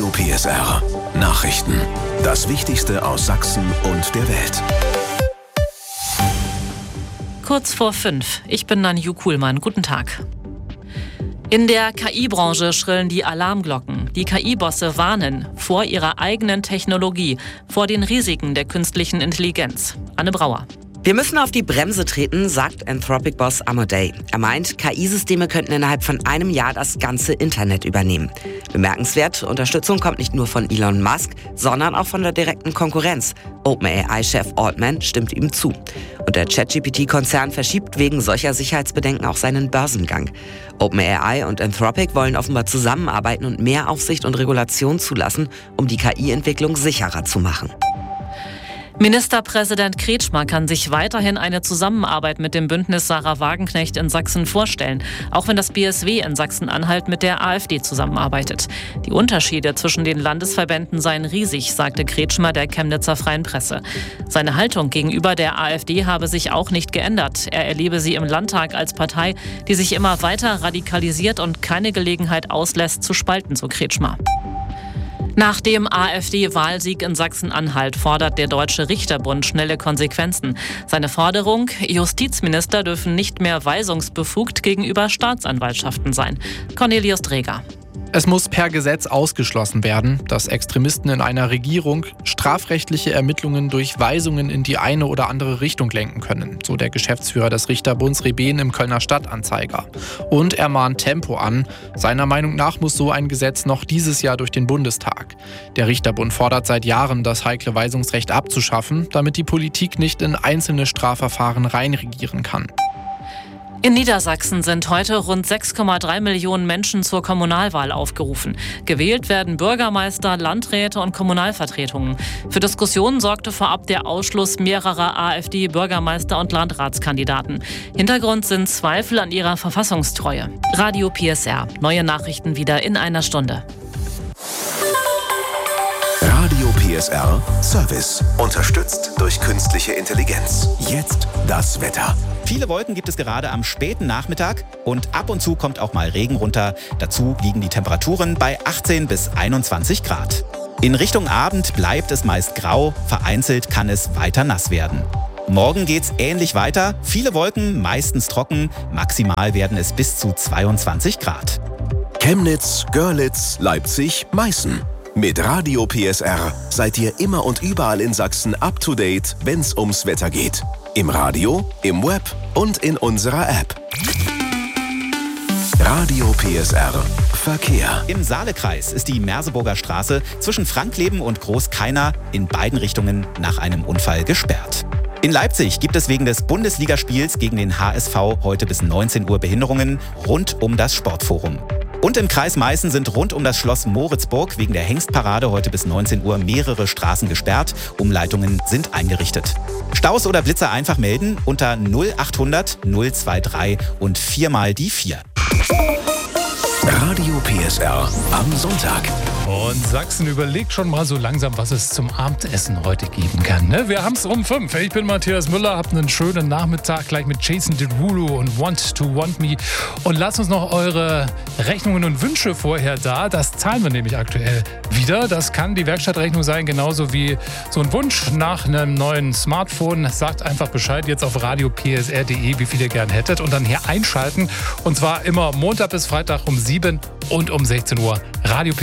Radio PSR. Nachrichten. Das Wichtigste aus Sachsen und der Welt. Kurz vor 5. Ich bin Nanju Kuhlmann. Guten Tag. In der KI-Branche schrillen die Alarmglocken. Die KI-Bosse warnen vor ihrer eigenen Technologie, vor den Risiken der künstlichen Intelligenz. Anne Brauer. Wir müssen auf die Bremse treten, sagt Anthropic-Boss Amodei. Er meint, KI-Systeme könnten innerhalb von einem Jahr das ganze Internet übernehmen. Bemerkenswert, Unterstützung kommt nicht nur von Elon Musk, sondern auch von der direkten Konkurrenz. OpenAI-Chef Altman stimmt ihm zu. Und der ChatGPT-Konzern verschiebt wegen solcher Sicherheitsbedenken auch seinen Börsengang. OpenAI und Anthropic wollen offenbar zusammenarbeiten und mehr Aufsicht und Regulation zulassen, um die KI-Entwicklung sicherer zu machen. Ministerpräsident Kretschmer kann sich weiterhin eine Zusammenarbeit mit dem Bündnis Sarah Wagenknecht in Sachsen vorstellen, auch wenn das BSW in Sachsen-Anhalt mit der AfD zusammenarbeitet. Die Unterschiede zwischen den Landesverbänden seien riesig, sagte Kretschmer der Chemnitzer Freien Presse. Seine Haltung gegenüber der AfD habe sich auch nicht geändert. Er erlebe sie im Landtag als Partei, die sich immer weiter radikalisiert und keine Gelegenheit auslässt, zu spalten, so Kretschmer. Nach dem AfD-Wahlsieg in Sachsen-Anhalt fordert der Deutsche Richterbund schnelle Konsequenzen. Seine Forderung: Justizminister dürfen nicht mehr weisungsbefugt gegenüber Staatsanwaltschaften sein. Cornelius Dreger. Es muss per Gesetz ausgeschlossen werden, dass Extremisten in einer Regierung strafrechtliche Ermittlungen durch Weisungen in die eine oder andere Richtung lenken können, so der Geschäftsführer des Richterbunds Reben im Kölner Stadtanzeiger. Und er mahnt Tempo an. Seiner Meinung nach muss so ein Gesetz noch dieses Jahr durch den Bundestag. Der Richterbund fordert seit Jahren, das heikle Weisungsrecht abzuschaffen, damit die Politik nicht in einzelne Strafverfahren reinregieren kann. In Niedersachsen sind heute rund 6,3 Millionen Menschen zur Kommunalwahl aufgerufen. Gewählt werden Bürgermeister, Landräte und Kommunalvertretungen. Für Diskussionen sorgte vorab der Ausschluss mehrerer AfD-Bürgermeister- und Landratskandidaten. Hintergrund sind Zweifel an ihrer Verfassungstreue. Radio PSR. Neue Nachrichten wieder in einer Stunde. Radio PSR Service. Unterstützt durch künstliche Intelligenz. Jetzt das Wetter. Viele Wolken gibt es gerade am späten Nachmittag und ab und zu kommt auch mal Regen runter. Dazu liegen die Temperaturen bei 18 bis 21 Grad. In Richtung Abend bleibt es meist grau, vereinzelt kann es weiter nass werden. Morgen geht's ähnlich weiter, viele Wolken, meistens trocken, maximal werden es bis zu 22 Grad. Chemnitz, Görlitz, Leipzig, Meißen. Mit Radio PSR seid ihr immer und überall in Sachsen up to date, wenn's ums Wetter geht. Im Radio, im Web und in unserer App. Radio PSR Verkehr. Im Saalekreis ist die Merseburger Straße zwischen Frankleben und Großkeiner in beiden Richtungen nach einem Unfall gesperrt. In Leipzig gibt es wegen des Bundesligaspiels gegen den HSV heute bis 19 Uhr Behinderungen rund um das Sportforum. Und im Kreis Meißen sind rund um das Schloss Moritzburg wegen der Hengstparade heute bis 19 Uhr mehrere Straßen gesperrt. Umleitungen sind eingerichtet. Staus oder Blitzer einfach melden unter 0800 023 und 4 mal die 4. Radio PSR am Sonntag. Und Sachsen überlegt schon mal so langsam, was es zum Abendessen heute geben kann. Ne? Wir haben es um 5. Ich bin Matthias Müller, habt einen schönen Nachmittag gleich mit Jason Derulo und Want to Want Me. Und lasst uns noch eure Rechnungen und Wünsche vorher da. Das zahlen wir nämlich aktuell wieder. Das kann die Werkstattrechnung sein, genauso wie so ein Wunsch nach einem neuen Smartphone. Sagt einfach Bescheid jetzt auf radiopsr.de, wie viel ihr gern hättet. Und dann hier einschalten. Und zwar immer Montag bis Freitag um 7 und um 16 Uhr. Radio PSR.